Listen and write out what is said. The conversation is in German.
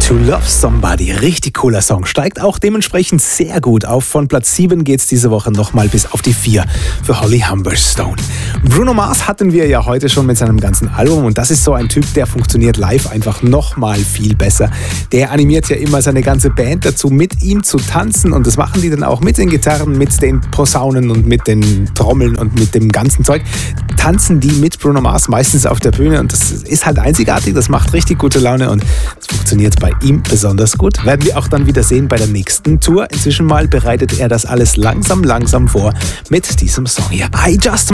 To Love Somebody, richtig cooler Song, steigt auch dementsprechend sehr gut auf. Von Platz 7 geht's diese Woche nochmal bis auf die 4 für Holly Humberstone. Bruno Mars hatten wir ja heute schon mit seinem ganzen Album und das ist so ein Typ, der funktioniert live einfach nochmal viel besser. Der animiert ja immer seine ganze Band dazu, mit ihm zu tanzen und das machen die dann auch mit den Gitarren, mit den Posaunen und mit den Trommeln und mit dem ganzen Zeug. Tanzen die mit Bruno Mars meistens auf der Bühne und das ist halt einzigartig, das macht richtig gute Laune und es funktioniert bei ihm besonders gut. Werden wir auch dann wieder sehen bei der nächsten Tour. Inzwischen mal bereitet er das alles langsam vor mit diesem Song hier. I Just